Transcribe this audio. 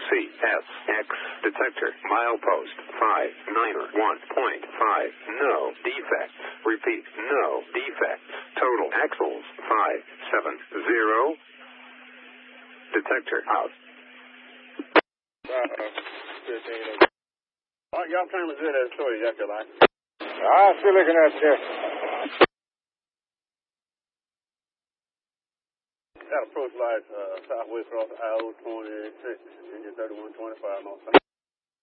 CSX detector milepost 591.5. No defects. Repeat, no defects. Total axles 570. Detector out. Y'all trying to do that story, Jack, like. Still looking at you. That approach light southwest across I-026, engine 3125 north.